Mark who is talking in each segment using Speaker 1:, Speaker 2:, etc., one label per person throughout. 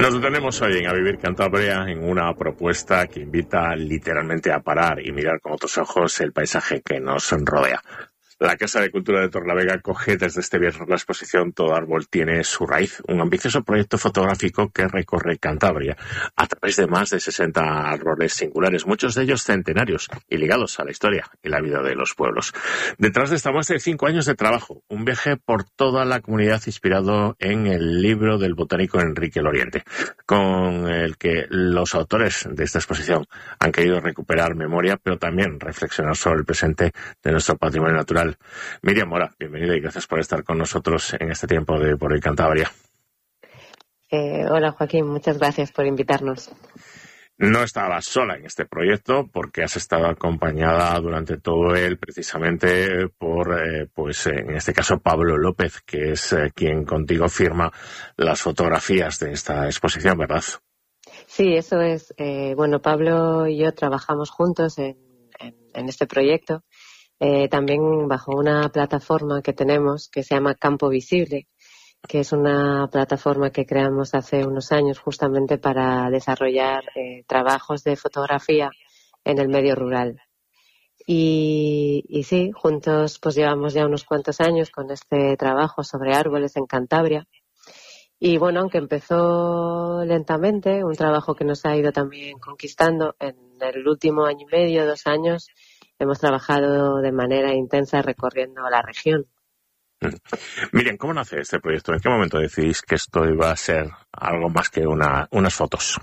Speaker 1: Nos detenemos hoy en A Vivir Cantabria en una propuesta que invita literalmente a parar y mirar con otros ojos el paisaje que nos rodea. La Casa de Cultura de Torrelavega acoge desde este viernes la exposición Todo árbol tiene su raíz, un ambicioso proyecto fotográfico que recorre Cantabria a través de más de 60 árboles singulares, muchos de ellos centenarios y ligados a la historia y la vida de los pueblos. Detrás de esta muestra hay 5 años de trabajo, un viaje por toda la comunidad inspirado en el libro del botánico Enrique Loriente, con el que los autores de esta exposición han querido recuperar memoria, pero también reflexionar sobre el presente de nuestro patrimonio natural. Miriam Mora, bienvenida y gracias por estar con nosotros en este tiempo de Por Hoy Cantabria.
Speaker 2: Hola Joaquín, muchas gracias por invitarnos.
Speaker 1: No estabas sola en este proyecto porque has estado acompañada durante todo él precisamente por, en este caso, Pablo López, que es quien contigo firma las fotografías de esta exposición, ¿verdad?
Speaker 2: Sí, eso es. Pablo y yo trabajamos juntos en este proyecto. También bajo una plataforma que tenemos que se llama Campo Visible, que es una plataforma que creamos hace unos años justamente para desarrollar trabajos de fotografía en el medio rural. Y sí, juntos pues llevamos ya unos cuantos años con este trabajo sobre árboles en Cantabria. Y bueno, aunque empezó lentamente, un trabajo que nos ha ido también conquistando en el último año y medio, 2 años, hemos trabajado de manera intensa recorriendo la región.
Speaker 1: Miriam, ¿cómo nace este proyecto? ¿En qué momento decidís que esto iba a ser algo más que unas fotos?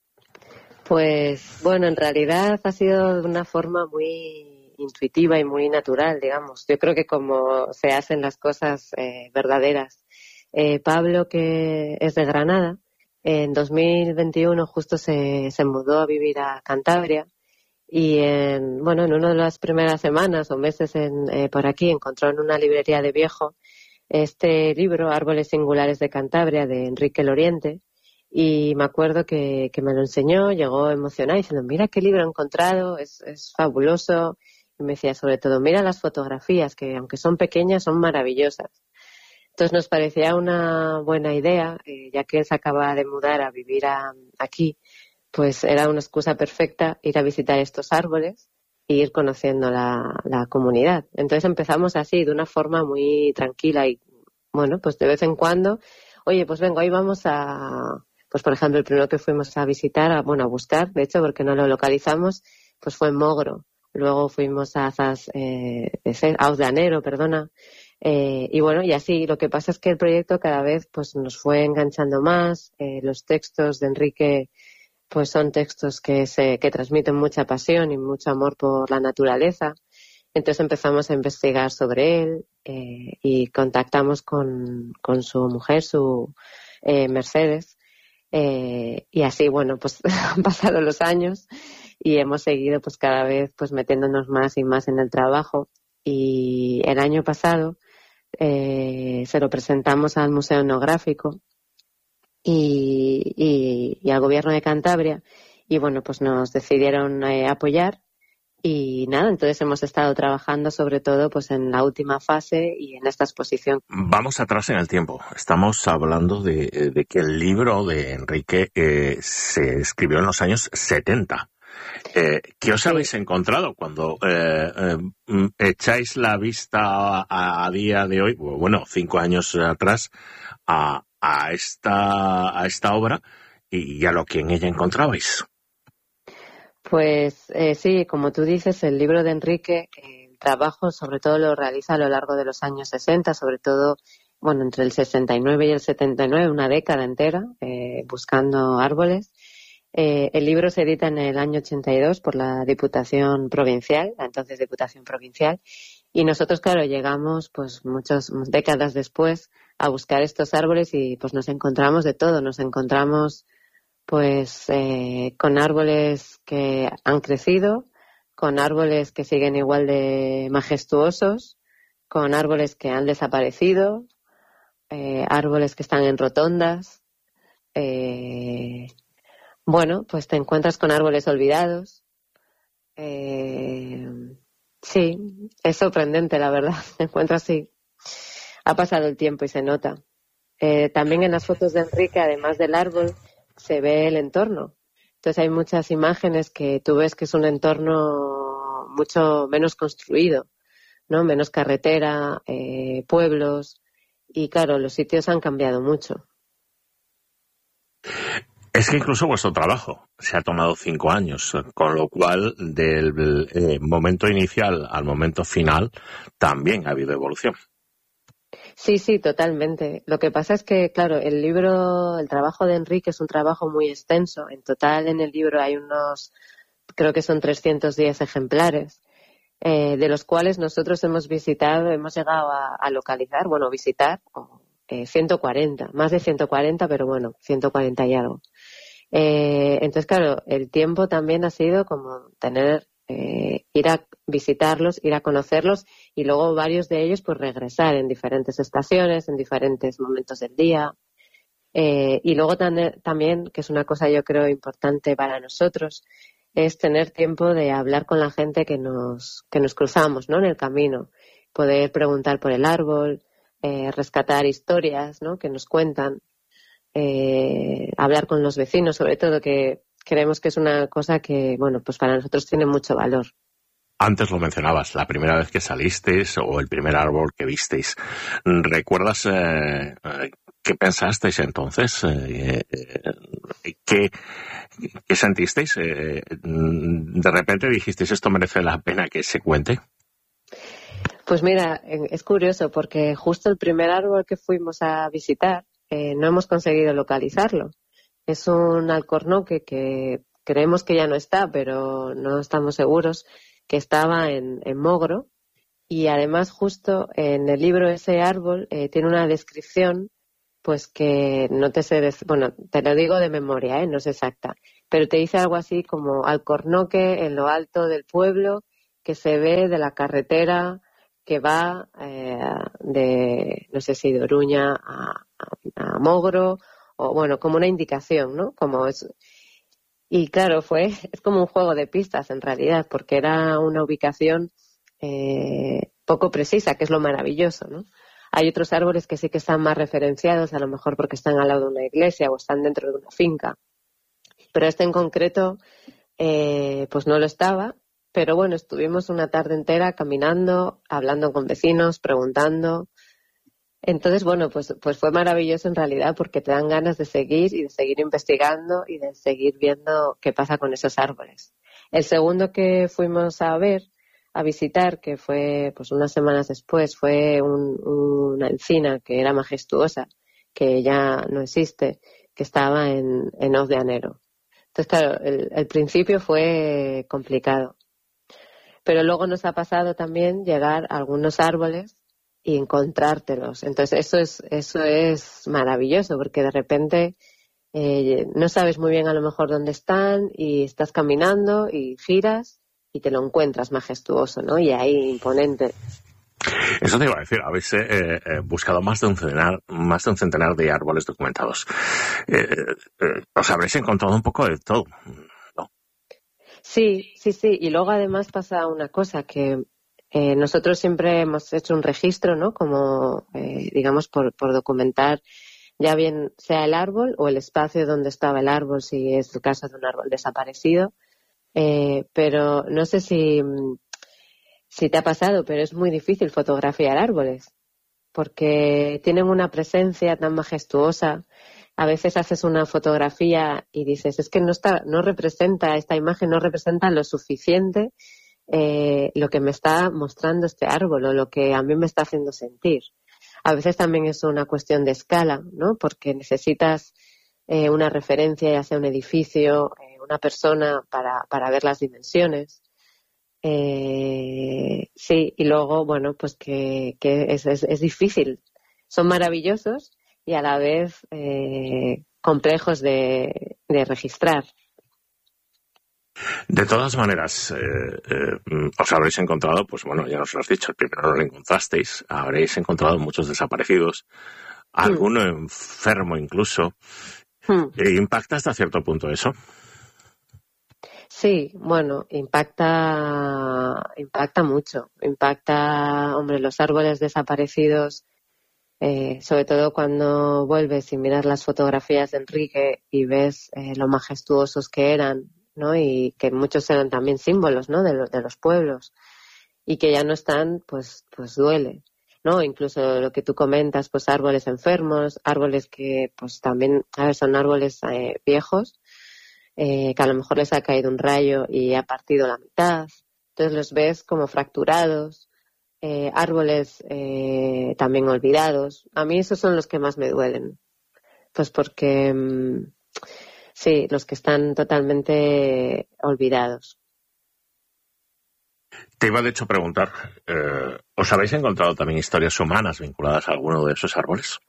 Speaker 2: Pues bueno, en realidad ha sido de una forma muy intuitiva y muy natural, digamos. Yo creo que como se hacen las cosas verdaderas. Pablo, que es de Granada, en 2021 justo se mudó a vivir a Cantabria. Y en una de las primeras semanas o meses por aquí encontró en una librería de viejo este libro, Árboles Singulares de Cantabria, de Enrique Loriente. Y me acuerdo que me lo enseñó, llegó emocionado diciendo, mira qué libro he encontrado, es fabuloso. Y me decía, sobre todo, mira las fotografías, que aunque son pequeñas, son maravillosas. Entonces nos parecía una buena idea, ya que él se acaba de mudar a vivir aquí. Pues era una excusa perfecta ir a visitar estos árboles e ir conociendo la comunidad. Entonces empezamos así, de una forma muy tranquila y, bueno, pues de vez en cuando, oye, pues venga, hoy vamos pues por ejemplo, el primero que fuimos a visitar, a buscar, de hecho, porque no lo localizamos, pues fue en Mogro. Luego fuimos a Auz de Anero, y bueno, y así, lo que pasa es que el proyecto cada vez pues nos fue enganchando más, los textos de Enrique pues son textos que transmiten mucha pasión y mucho amor por la naturaleza. Entonces empezamos a investigar sobre él y contactamos con su mujer, su Mercedes. Y así, bueno, pues han pasado los años y hemos seguido pues cada vez pues metiéndonos más y más en el trabajo. Y el año pasado se lo presentamos al Museo Etnográfico y al Gobierno de Cantabria, y bueno, pues nos decidieron apoyar y nada, entonces hemos estado trabajando sobre todo pues en la última fase y en esta exposición.
Speaker 1: Vamos atrás en el tiempo. Estamos hablando de que el libro de Enrique se escribió en los años 70. ¿Qué os habéis encontrado cuando echáis la vista a día de hoy, bueno, 5 años atrás, a esta obra y a lo que en ella encontrabais?
Speaker 2: Pues sí, como tú dices, el libro de Enrique, el trabajo sobre todo lo realiza a lo largo de los años 60, sobre todo, bueno, entre el 69 y el 79, una década entera, buscando árboles. El libro se edita en el año 82 por la Diputación Provincial, la entonces Diputación Provincial, y nosotros, claro, llegamos pues muchas décadas después a buscar estos árboles y pues nos encontramos de todo, nos encontramos pues con árboles que han crecido, con árboles que siguen igual de majestuosos, con árboles que han desaparecido, árboles que están en rotondas. Bueno, pues te encuentras con árboles olvidados. Sí, es sorprendente, la verdad. Te encuentras así. Ha pasado el tiempo y se nota. También en las fotos de Enrique, además del árbol, se ve el entorno. Entonces hay muchas imágenes que tú ves que es un entorno mucho menos construido, ¿no? Menos carretera, pueblos, y claro, los sitios han cambiado mucho.
Speaker 1: Es que incluso vuestro trabajo se ha tomado 5 años, con lo cual del momento inicial al momento final también ha habido evolución.
Speaker 2: Sí, sí, totalmente. Lo que pasa es que, claro, el trabajo de Enrique es un trabajo muy extenso. En total en el libro hay creo que son 310 ejemplares, de los cuales nosotros hemos llegado a localizar, bueno, visitar 140, más de 140, pero bueno, 140 y algo. Entonces, claro, el tiempo también ha sido como ir a visitarlos, ir a conocerlos y luego varios de ellos pues regresar en diferentes estaciones, en diferentes momentos del día. Y luego también, que es una cosa yo creo importante para nosotros, es tener tiempo de hablar con la gente que nos cruzamos, ¿no? En el camino, poder preguntar por el árbol, rescatar historias, ¿no? Que nos cuentan, hablar con los vecinos, sobre todo, que creemos que es una cosa que, bueno, pues para nosotros tiene mucho valor.
Speaker 1: Antes lo mencionabas, la primera vez que salisteis o el primer árbol que visteis. ¿Recuerdas qué pensasteis entonces? ¿Qué sentisteis? ¿De repente dijisteis esto merece la pena que se cuente?
Speaker 2: Pues mira, es curioso porque justo el primer árbol que fuimos a visitar no hemos conseguido localizarlo. Es un alcornoque que creemos que ya no está, pero no estamos seguros, que estaba en Mogro, y además justo en el libro ese árbol tiene una descripción pues que no te sé, bueno, te lo digo de memoria, no es exacta, pero te dice algo así como alcornoque en lo alto del pueblo que se ve de la carretera que va no sé si de Oruña a Mogro, o bueno, como una indicación, ¿no? Como es. Y claro, es como un juego de pistas en realidad, porque era una ubicación poco precisa, que es lo maravilloso, ¿no? Hay otros árboles que sí que están más referenciados, a lo mejor porque están al lado de una iglesia o están dentro de una finca, pero este en concreto pues no lo estaba. Pero bueno, estuvimos una tarde entera caminando, hablando con vecinos, preguntando. Entonces, bueno, pues fue maravilloso en realidad, porque te dan ganas de seguir y de seguir investigando y de seguir viendo qué pasa con esos árboles. El segundo que fuimos a visitar, que fue pues unas semanas después, fue una encina que era majestuosa, que ya no existe, que estaba en Hoz de Anero. Entonces, claro, el principio fue complicado. Pero luego nos ha pasado también llegar a algunos árboles y encontrártelos. Entonces eso es maravilloso, porque de repente no sabes muy bien a lo mejor dónde están y estás caminando y giras y te lo encuentras majestuoso, ¿no? Y ahí imponente.
Speaker 1: Eso te iba a decir, habéis buscado más de un centenar de árboles documentados. Os habréis encontrado un poco de todo, ¿no?
Speaker 2: Sí. Y luego además pasa una cosa, que nosotros siempre hemos hecho un registro, ¿no? Como, digamos, por documentar, ya bien sea el árbol o el espacio donde estaba el árbol, si es el caso de un árbol desaparecido. Pero no sé si te ha pasado, pero es muy difícil fotografiar árboles, porque tienen una presencia tan majestuosa. A veces haces una fotografía y dices, es que no representa, esta imagen no representa lo suficiente lo que me está mostrando este árbol o lo que a mí me está haciendo sentir. A veces también es una cuestión de escala, ¿no? Porque necesitas una referencia, ya sea un edificio, una persona, para ver las dimensiones. Sí, y luego, bueno, pues que es difícil. Son maravillosos y a la vez complejos de registrar.
Speaker 1: De todas maneras, os habréis encontrado, pues bueno, ya os lo has dicho, el primero no lo encontrasteis, habréis encontrado muchos desaparecidos, alguno enfermo incluso. ¿Impacta hasta cierto punto eso?
Speaker 2: Sí, bueno, impacta mucho. Impacta, hombre, los árboles desaparecidos sobre todo cuando vuelves y miras las fotografías de Enrique y ves lo majestuosos que eran, ¿no? Y que muchos eran también símbolos, ¿no? De los pueblos, y que ya no están, pues duele, ¿no? Incluso lo que tú comentas, pues árboles enfermos, árboles que pues también, a ver, son árboles viejos, que a lo mejor les ha caído un rayo y ha partido la mitad, entonces los ves como fracturados, árboles también olvidados. A mí esos son los que más me duelen, pues porque sí, los que están totalmente olvidados.
Speaker 1: Te iba de hecho a preguntar, ¿os habéis encontrado también historias humanas vinculadas a alguno de esos árboles?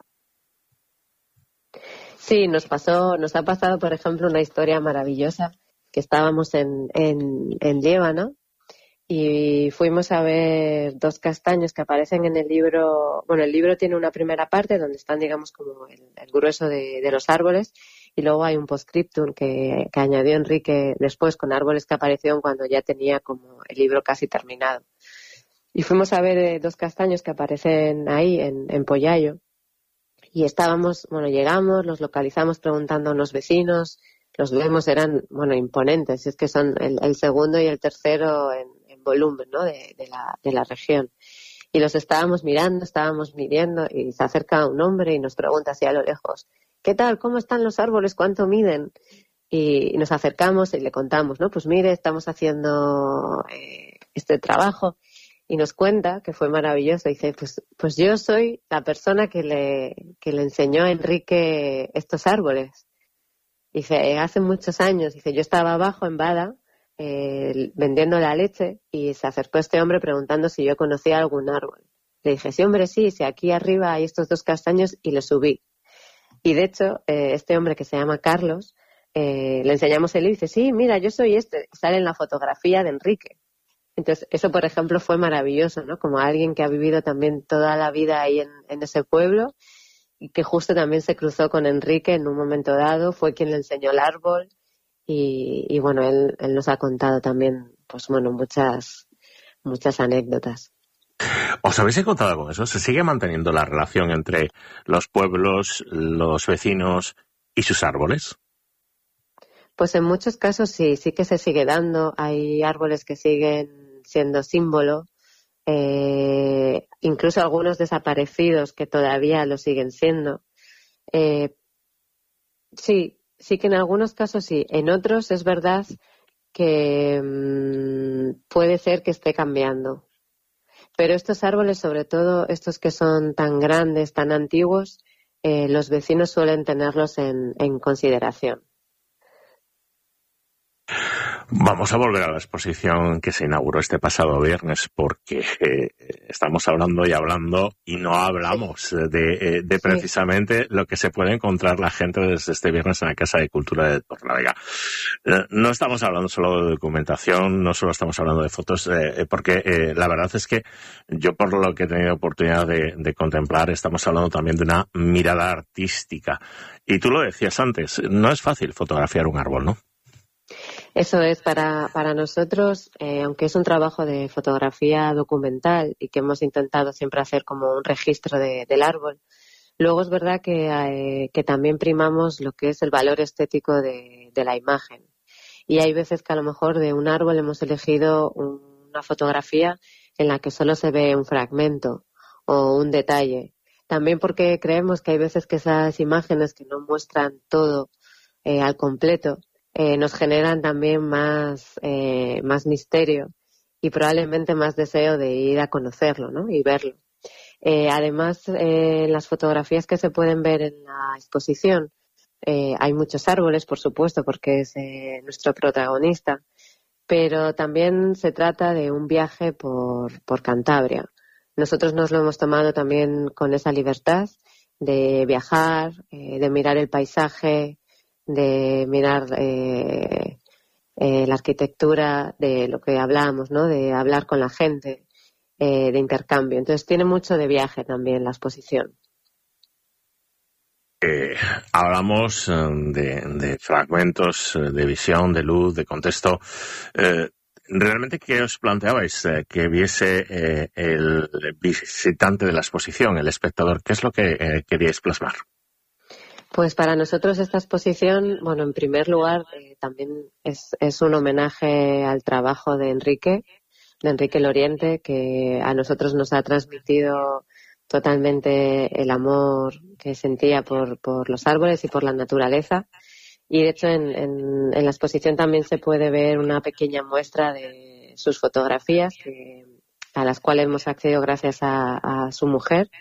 Speaker 2: Sí, nos ha pasado, por ejemplo, una historia maravillosa, que estábamos en Líbano y fuimos a ver 2 castaños que aparecen en el libro. Bueno, el libro tiene una primera parte donde están, digamos, como el grueso de los árboles, y luego hay un postscriptum que añadió Enrique después con árboles que aparecieron cuando ya tenía como el libro casi terminado. Y fuimos a ver 2 castaños que aparecen ahí en Pollayo. Y llegamos, los localizamos preguntando a unos vecinos, los vemos, eran, imponentes, es que son el segundo y el tercero en volumen, ¿no? de la región. Y los estábamos midiendo, y se acerca un hombre y nos pregunta así a lo lejos: ¿qué tal? ¿Cómo están los árboles? ¿Cuánto miden? Y nos acercamos y le contamos, ¿no? Pues mire, estamos haciendo este trabajo. Y nos cuenta, que fue maravilloso, dice, pues yo soy la persona que le enseñó a Enrique estos árboles. Dice, hace muchos años, dice, yo estaba abajo en Bada vendiendo la leche, y se acercó este hombre preguntando si yo conocía algún árbol. Le dije, sí, hombre, sí, aquí arriba hay estos 2 castaños, y lo subí. Y de hecho, este hombre, que se llama Carlos, le enseñamos el libro y dice, sí, mira, yo soy sale en la fotografía de Enrique. Entonces, eso, por ejemplo, fue maravilloso, ¿no? Como alguien que ha vivido también toda la vida ahí en ese pueblo, y que justo también se cruzó con Enrique en un momento dado, fue quien le enseñó el árbol, y bueno, él nos ha contado también, pues bueno, muchas anécdotas.
Speaker 1: ¿Os habéis encontrado con eso? ¿Se sigue manteniendo la relación entre los pueblos, los vecinos y sus árboles?
Speaker 2: Pues en muchos casos sí que se sigue dando. Hay árboles que siguen siendo símbolo, incluso algunos desaparecidos que todavía lo siguen siendo. Sí que en algunos casos sí. En otros es verdad que puede ser que esté cambiando. Pero estos árboles, sobre todo estos que son tan grandes, tan antiguos, los vecinos suelen tenerlos en consideración.
Speaker 1: Vamos a volver a la exposición que se inauguró este pasado viernes, porque estamos hablando y no hablamos de precisamente lo que se puede encontrar la gente desde este viernes en la Casa de Cultura de Torlavega. No estamos hablando solo de documentación, no solo estamos hablando de fotos, porque la verdad es que yo, por lo que he tenido oportunidad de contemplar, estamos hablando también de una mirada artística. Y tú lo decías antes, no es fácil fotografiar un árbol, ¿no?
Speaker 2: Eso es, para nosotros, aunque es un trabajo de fotografía documental y que hemos intentado siempre hacer como un registro del árbol, luego es verdad que también primamos lo que es el valor estético de la imagen. Y hay veces que a lo mejor de un árbol hemos elegido una fotografía en la que solo se ve un fragmento o un detalle. También porque creemos que hay veces que esas imágenes que no muestran todo al completo, nos generan también más misterio y probablemente más deseo de ir a conocerlo, ¿no? Y verlo. Además, las fotografías que se pueden ver en la exposición, hay muchos árboles, por supuesto, porque es nuestro protagonista, pero también se trata de un viaje por Cantabria. Nosotros nos lo hemos tomado también con esa libertad de viajar, de mirar el paisaje, de mirar la arquitectura, de lo que hablábamos, ¿no? De hablar con la gente, de intercambio. Entonces tiene mucho de viaje también la exposición.
Speaker 1: Hablamos de fragmentos, de visión, de luz, de contexto. ¿Realmente qué os planteabais? Que viese el visitante de la exposición, el espectador. ¿Qué es lo que queríais plasmar?
Speaker 2: Pues para nosotros esta exposición, bueno, en primer lugar, también es un homenaje al trabajo de Enrique Loriente, que a nosotros nos ha transmitido totalmente el amor que sentía por los árboles y por la naturaleza. Y de hecho en la exposición también se puede ver una pequeña muestra de sus fotografías a las cuales hemos accedido gracias a su mujer.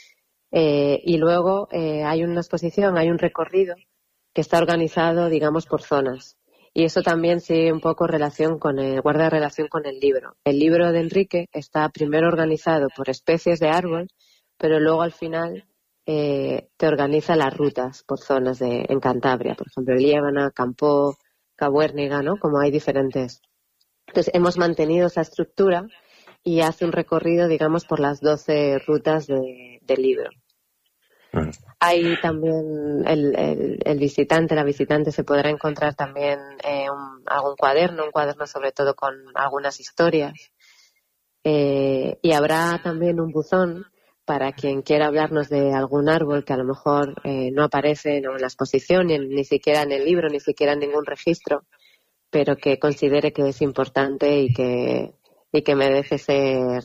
Speaker 2: Y luego hay una exposición, hay un recorrido que está organizado, digamos, por zonas. Y eso también sigue un poco guarda relación con el libro. El libro de Enrique está primero organizado por especies de árbol, pero luego al final te organiza las rutas por zonas en Cantabria. Por ejemplo, Liébana, Campó, Cabuérniga, ¿no? Como hay diferentes. Entonces hemos mantenido esa estructura y hace un recorrido, digamos, por las 12 rutas del libro. Hay también la visitante se podrá encontrar también un cuaderno sobre todo con algunas historias. Y habrá también un buzón para quien quiera hablarnos de algún árbol que a lo mejor no aparece en la exposición, ni siquiera en el libro, ni siquiera en ningún registro, pero que considere que es importante y que merece ser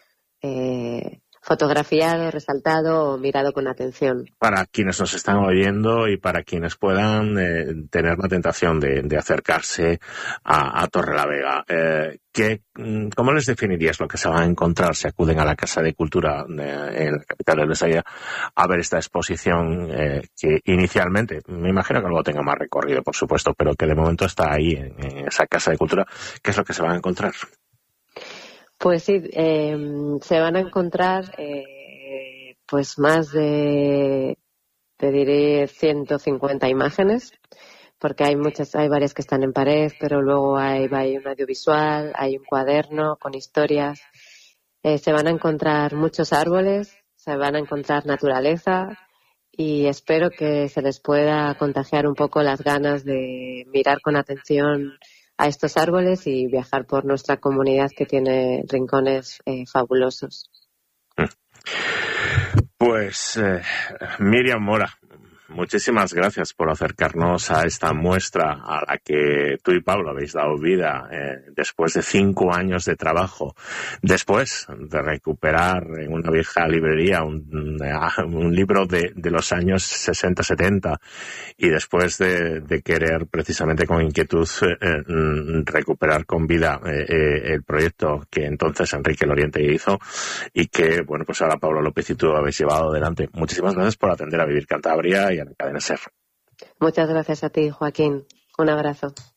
Speaker 2: fotografiado, resaltado o mirado con atención.
Speaker 1: Para quienes nos están oyendo y para quienes puedan tener la tentación de acercarse a Torrelavega, ¿cómo les definirías lo que se van a encontrar si acuden a la Casa de Cultura en la capital del Besaya a ver esta exposición que inicialmente, me imagino que luego tenga más recorrido, por supuesto, pero que de momento está ahí en esa Casa de Cultura? ¿Qué es lo que se van a encontrar?
Speaker 2: Pues sí, se van a encontrar pues más te diré 150 imágenes, porque hay varias que están en pared, pero luego hay un audiovisual, hay un cuaderno con historias. Se van a encontrar muchos árboles, se van a encontrar naturaleza y espero que se les pueda contagiar un poco las ganas de mirar con atención a estos árboles y viajar por nuestra comunidad que tiene rincones fabulosos.
Speaker 1: Pues Miriam Mora, muchísimas gracias por acercarnos a esta muestra a la que tú y Pablo habéis dado vida después de 5 años de trabajo, después de recuperar en una vieja librería un libro de los años 60-70 y después de querer precisamente con inquietud recuperar con vida el proyecto que entonces Enrique Loriente hizo y que, bueno, pues ahora Pablo López y tú habéis llevado adelante. Muchísimas gracias por atender a Vivir Cantabria y a la cadena SER.
Speaker 2: Muchas gracias a ti, Joaquín. Un abrazo.